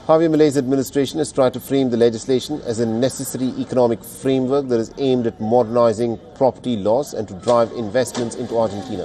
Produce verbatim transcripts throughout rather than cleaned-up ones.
Javier Milei's administration has tried to frame the legislation as a necessary economic framework that is aimed at modernizing property laws and to drive investments into Argentina.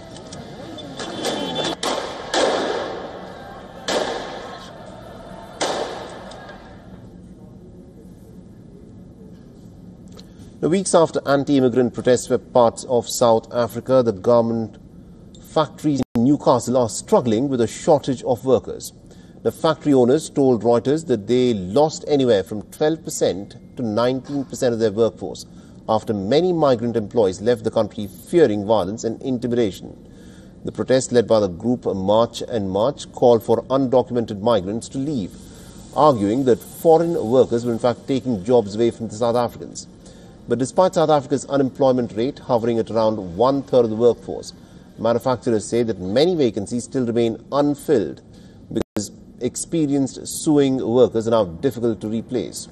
The weeks after anti-immigrant protests swept parts of South Africa, the government factories in Newcastle are struggling with a shortage of workers. The factory owners told Reuters that they lost anywhere from twelve percent to nineteen percent of their workforce after many migrant employees left the country fearing violence and intimidation. The protest led by the group March and March called for undocumented migrants to leave, arguing that foreign workers were in fact taking jobs away from the South Africans. But despite South Africa's unemployment rate hovering at around one-third of the workforce, manufacturers say that many vacancies still remain unfilled because experienced suing workers are now difficult to replace.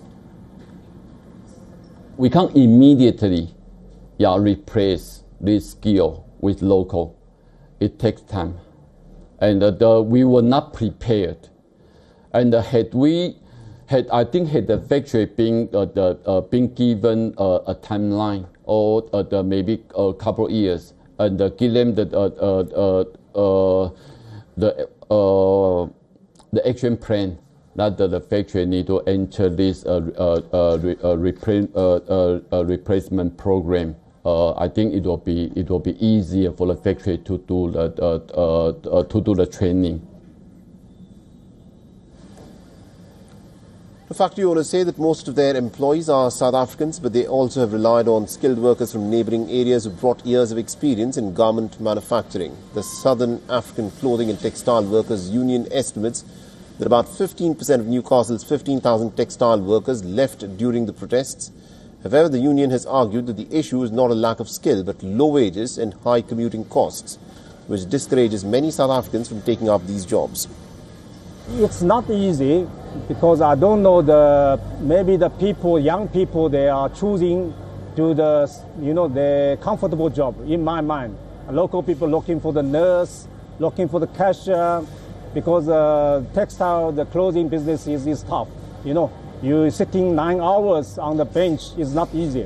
We can't immediately yeah, replace this skill with local. It takes time. And uh, the, we were not prepared. And uh, had we Had, I think had the factory been, uh, the, uh, been given uh, a timeline or uh, the maybe a couple of years and uh, give them the, uh, uh, uh, the, uh, the action plan that the, the factory need to enter this uh, uh, uh, re, uh, repre uh, uh, uh, replacement program, uh, I think it will be it will be easier for the factory to do the uh, uh, uh, to do the training. The factory owners say that most of their employees are South Africans, but they also have relied on skilled workers from neighbouring areas who brought years of experience in garment manufacturing. The Southern African Clothing and Textile Workers Union estimates that about fifteen percent of Newcastle's fifteen thousand textile workers left during the protests. However, the union has argued that the issue is not a lack of skill, but low wages and high commuting costs, which discourages many South Africans from taking up these jobs. It's not easy because I don't know the maybe the people, young people, they are choosing to the you know the comfortable job. In my mind, local people looking for the nurse, looking for the cashier, because uh, textile, the clothing business is, is tough. You know, you sitting nine hours on the bench is not easy.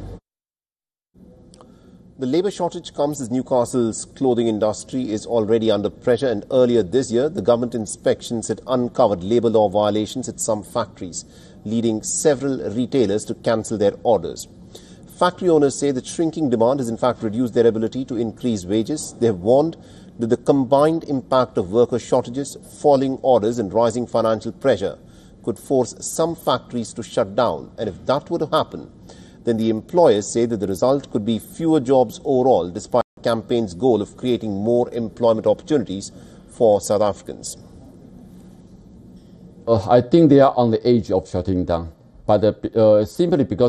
The labour shortage comes as Newcastle's clothing industry is already under pressure, and earlier this year, the government inspections had uncovered labour law violations at some factories, leading several retailers to cancel their orders. Factory owners say that shrinking demand has in fact reduced their ability to increase wages. They have warned that the combined impact of worker shortages, falling orders and rising financial pressure could force some factories to shut down, and if that were to happen, then the employers say that the result could be fewer jobs overall, despite the campaign's goal of creating more employment opportunities for South Africans. Uh, I think they are on the edge of shutting down, but uh, uh, simply because